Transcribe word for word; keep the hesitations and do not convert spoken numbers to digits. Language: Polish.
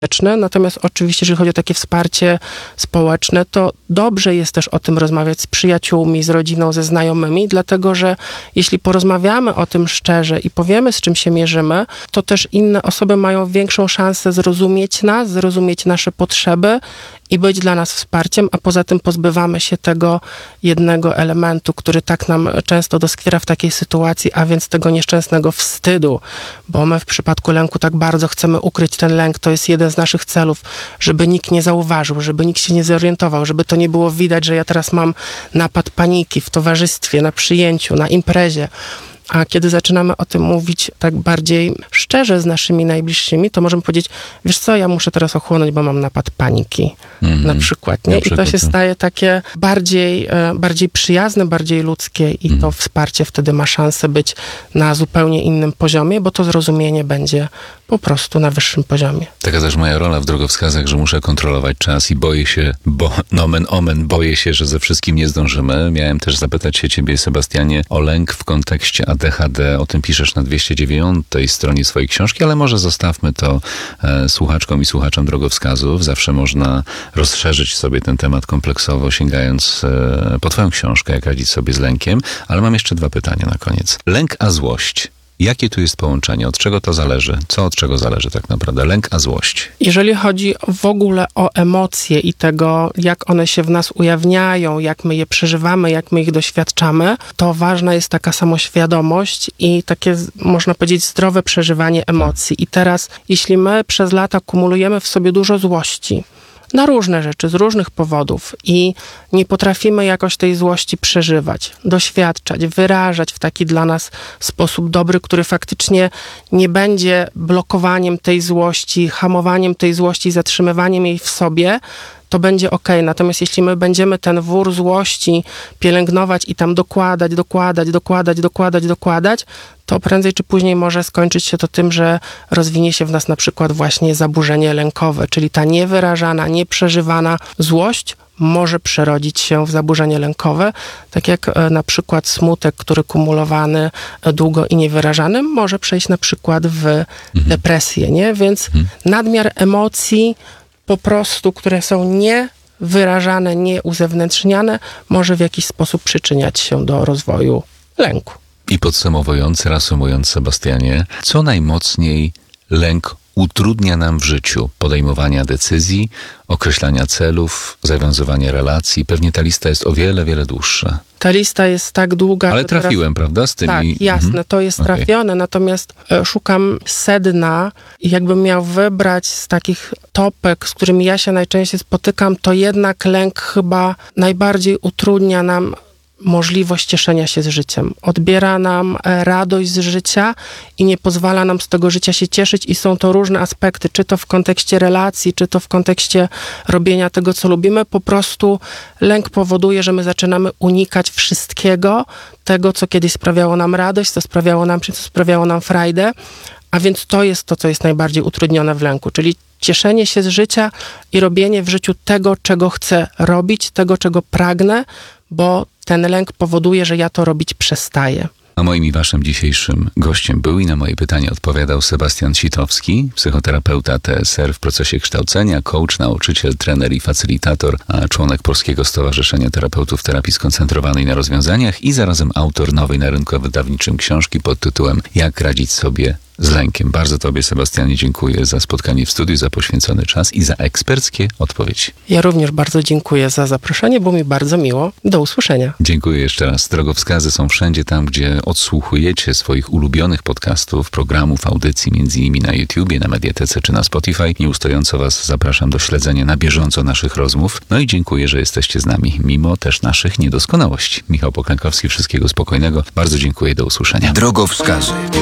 Natomiast oczywiście, jeżeli chodzi o takie wsparcie społeczne, to dobrze jest też o tym rozmawiać z przyjaciółmi, z rodziną, ze znajomymi, dlatego że jeśli porozmawiamy o tym szczerze i powiemy, z czym się mierzymy, to też inne osoby mają większą szansę zrozumieć nas, zrozumieć nasze potrzeby i być dla nas wsparciem, a poza tym pozbywamy się tego jednego elementu, który tak nam często doskwiera w takiej sytuacji, a więc tego nieszczęsnego wstydu, bo my w przypadku lęku tak bardzo chcemy ukryć ten lęk, to jest jeden z naszych celów, żeby nikt nie zauważył, żeby nikt się nie zorientował, żeby to nie było widać, że ja teraz mam napad paniki w towarzystwie, na przyjęciu, na imprezie. A kiedy zaczynamy o tym mówić tak bardziej szczerze z naszymi najbliższymi, to możemy powiedzieć, wiesz co, ja muszę teraz ochłonąć, bo mam napad paniki mm-hmm. na przykład. Nie? Na I przykład, to się to. staje takie bardziej, bardziej przyjazne, bardziej ludzkie i mm. to wsparcie wtedy ma szansę być na zupełnie innym poziomie, bo to zrozumienie będzie po prostu na wyższym poziomie. Taka też moja rola w drogowskazach, że muszę kontrolować czas i boję się, bo nomen omen, boję się, że ze wszystkim nie zdążymy. Miałem też zapytać się ciebie, Sebastianie, o lęk w kontekście A D H D. O tym piszesz na dwieście dziewiątej stronie swojej książki, ale może zostawmy to e, słuchaczkom i słuchaczom drogowskazów. Zawsze można rozszerzyć sobie ten temat kompleksowo, sięgając e, po twoją książkę, jak radzić sobie z lękiem. Ale mam jeszcze dwa pytania na koniec. Lęk a złość. Jakie tu jest połączenie? Od czego to zależy? Co od czego zależy tak naprawdę? Lęk a złość. Jeżeli chodzi w ogóle o emocje i tego, jak one się w nas ujawniają, jak my je przeżywamy, jak my ich doświadczamy, to ważna jest taka samoświadomość i takie, można powiedzieć, zdrowe przeżywanie emocji. I teraz, jeśli my przez lata kumulujemy w sobie dużo złości, na różne rzeczy, z różnych powodów i nie potrafimy jakoś tej złości przeżywać, doświadczać, wyrażać w taki dla nas sposób dobry, który faktycznie nie będzie blokowaniem tej złości, hamowaniem tej złości, zatrzymywaniem jej w sobie, to będzie okej. Natomiast jeśli my będziemy ten wór złości pielęgnować i tam dokładać, dokładać, dokładać, dokładać, dokładać, to prędzej czy później może skończyć się to tym, że rozwinie się w nas na przykład właśnie zaburzenie lękowe, czyli ta niewyrażana, nieprzeżywana złość może przerodzić się w zaburzenie lękowe, tak jak e, na przykład smutek, który kumulowany e, długo i niewyrażany może przejść na przykład w mhm. depresję, nie? Więc mhm. nadmiar emocji po prostu, które są niewyrażane, nieuzewnętrzniane, może w jakiś sposób przyczyniać się do rozwoju lęku. I podsumowując, reasumując, Sebastianie, co najmocniej lęk utrudnia nam w życiu podejmowania decyzji, określania celów, zawiązywania relacji. Pewnie ta lista jest o wiele, wiele dłuższa. Ta lista jest tak długa. Ale trafiłem, teraz... prawda? Z tymi... Tak, jasne, mhm. to jest okay. trafione, natomiast e, szukam sedna i jakbym miał wybrać z takich topek, z którymi ja się najczęściej spotykam, to jednak lęk chyba najbardziej utrudnia nam możliwość cieszenia się z życiem. Odbiera nam radość z życia i nie pozwala nam z tego życia się cieszyć i są to różne aspekty, czy to w kontekście relacji, czy to w kontekście robienia tego, co lubimy. Po prostu lęk powoduje, że my zaczynamy unikać wszystkiego, tego, co kiedyś sprawiało nam radość, co sprawiało nam, co sprawiało nam frajdę, a więc to jest to, co jest najbardziej utrudnione w lęku, czyli cieszenie się z życia i robienie w życiu tego, czego chcę robić, tego, czego pragnę, bo ten lęk powoduje, że ja to robić przestaję. A moim i waszym dzisiejszym gościem był i na moje pytanie odpowiadał Sebastian Sitowski, psychoterapeuta T S R w procesie kształcenia, coach, nauczyciel, trener i facylitator, a członek Polskiego Stowarzyszenia Terapeutów Terapii Skoncentrowanej na Rozwiązaniach i zarazem autor nowej na rynku wydawniczym książki pod tytułem Jak radzić sobie z lękiem. Bardzo tobie, Sebastianie, dziękuję za spotkanie w studiu, za poświęcony czas i za eksperckie odpowiedzi. Ja również bardzo dziękuję za zaproszenie, było mi bardzo miło. Do usłyszenia. Dziękuję jeszcze raz. Drogowskazy są wszędzie tam, gdzie odsłuchujecie swoich ulubionych podcastów, programów, audycji, między innymi na YouTubie, na Mediatece czy na Spotify. Nieustająco was zapraszam do śledzenia na bieżąco naszych rozmów. No i dziękuję, że jesteście z nami, mimo też naszych niedoskonałości. Michał Poklękowski, wszystkiego spokojnego. Bardzo dziękuję, do usłyszenia. Drogowskazy.